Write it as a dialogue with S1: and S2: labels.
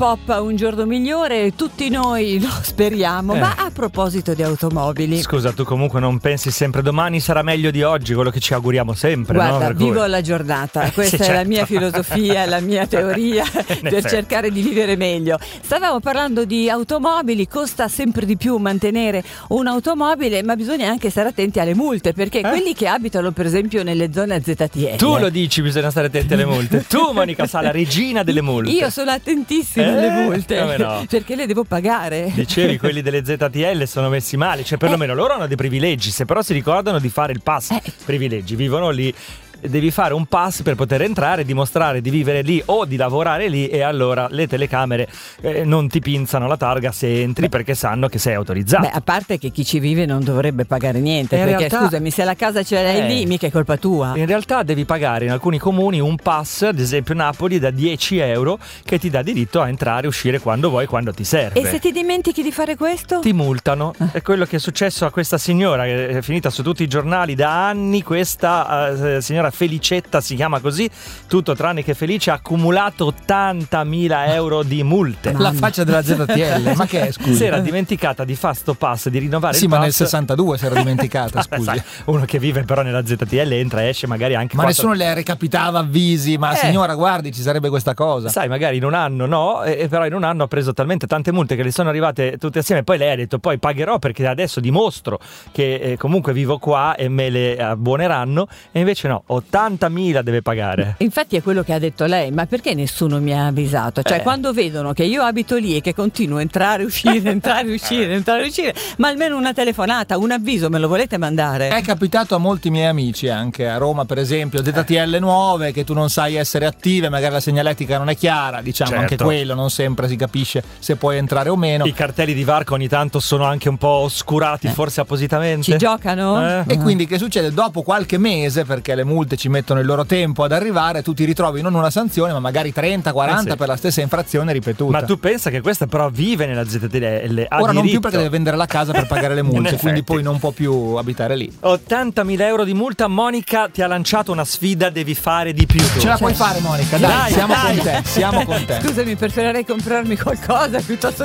S1: pop a un giorno migliore, tutti noi lo speriamo. Ma a proposito di automobili,
S2: scusa, tu comunque non pensi sempre domani sarà meglio di oggi, quello che ci auguriamo sempre?
S1: Guarda,
S2: no?
S1: vivo la giornata, questa
S2: sì,
S1: è
S2: certo.
S1: la mia filosofia, la mia teoria per cercare di vivere meglio. Stavamo parlando di automobili, costa sempre di più mantenere un'automobile, ma bisogna anche stare attenti alle multe, perché quelli che abitano per esempio nelle zone a ZTL.
S2: Tu lo dici, bisogna stare attenti alle multe. Tu, Monica Sala, regina delle multe.
S1: Io sono attentissima alle multe,
S2: come no?
S1: perché le devo pagare.
S2: Dicevi, quelli delle ZTL sono messi male, cioè perlomeno loro hanno dei privilegi, se però si ricordano di fare il pass privilegi, vivono lì. Devi fare un pass per poter entrare, dimostrare di vivere lì o di lavorare lì, e allora le telecamere non ti pinzano la targa se entri, perché sanno che sei autorizzato.
S1: A parte che chi ci vive non dovrebbe pagare niente,
S2: In
S1: perché
S2: realtà,
S1: scusami, se la casa ce l'hai lì mica è colpa tua.
S2: In realtà devi pagare in alcuni comuni un pass, ad esempio Napoli, da 10 euro, che ti dà diritto a entrare e uscire quando vuoi, quando ti serve.
S1: E se ti dimentichi di fare questo?
S2: Ti multano. È quello che è successo a questa signora, che è finita su tutti i giornali da anni. Questa signora Felicetta si chiama così, tutto tranne che felice, ha accumulato 80.000 euro di multe.
S3: La faccia della ZTL, ma che è, scusi?
S2: Si era dimenticata di fare sto pass, di rinnovare il
S3: ma
S2: pass.
S3: nel 62 si era dimenticata, scusi.
S2: Sai, uno che vive però nella ZTL entra e esce magari anche
S3: ma nessuno le recapitava avvisi, ma signora guardi, ci sarebbe questa cosa.
S2: Sai, magari in un anno no, però in un anno ha preso talmente tante multe che le sono arrivate tutte assieme. Poi lei ha detto poi pagherò perché adesso dimostro che comunque vivo qua e me le abbuoneranno, e invece no, 80.000 deve pagare.
S1: Infatti è quello che ha detto lei, ma perché nessuno mi ha avvisato? Cioè quando vedono che io abito lì e che continuo a entrare, uscire, entrare, uscire, entrare, uscire, ma almeno una telefonata, un avviso me lo volete mandare?
S3: È capitato a molti miei amici, anche a Roma per esempio, ZTL nuove che tu non sai essere attive, magari la segnaletica non è chiara, diciamo.
S2: Certo.
S3: Anche quello non sempre si capisce se puoi entrare o meno.
S2: I cartelli di varco ogni tanto sono anche un po' oscurati, forse appositamente.
S1: Ci giocano?
S3: E quindi che succede? Dopo qualche mese, perché le multe ci mettono il loro tempo ad arrivare, tu ti ritrovi non una sanzione ma magari 30-40 per la stessa infrazione ripetuta.
S2: Ma tu pensa che questa però vive nella ZTL, ha
S3: ora non
S2: diritto.
S3: più, perché deve vendere la casa per pagare le multe, quindi poi non può più abitare lì.
S2: 80.000 euro di multa. Monica ti ha lanciato una sfida, devi fare di più tu.
S3: Ce la puoi fare, Monica, dai, siamo con te.
S1: Scusami, preferirei comprarmi qualcosa piuttosto